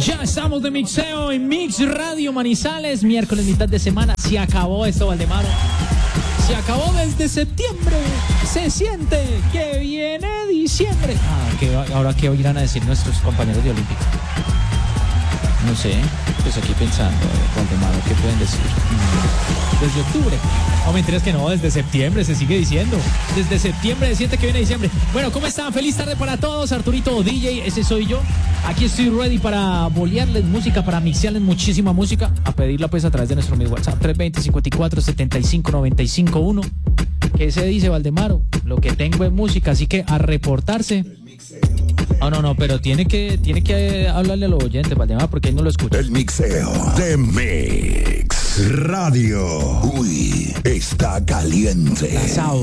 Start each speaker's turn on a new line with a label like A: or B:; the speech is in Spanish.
A: Ya estamos de mixeo en Mix Radio Manizales, miércoles, mitad de semana. Se acabó esto, Valdemaro. Se acabó desde septiembre. Se siente que viene diciembre. Ahora qué irán a decir nuestros compañeros de Olímpico. No sé, pues aquí pensando, Valdemaro, ¿qué pueden decir? Desde octubre. No, mentiras que no, desde septiembre se sigue diciendo. Desde septiembre se siente que viene diciembre. Bueno, ¿cómo están? Feliz tarde para todos. Arturito DJ, ese soy yo. Aquí estoy ready para bolearles música, para mixearles muchísima música. A pedirla pues a través de nuestro WhatsApp 320-54-75-95-1. ¿Qué se dice, Valdemaro? Lo que tengo es música, así que a reportarse. No, pero tiene que hablarle a los oyentes, Valdemar, porque él no lo escucha.
B: El mixeo de Mix Radio. Uy, está caliente.
A: Está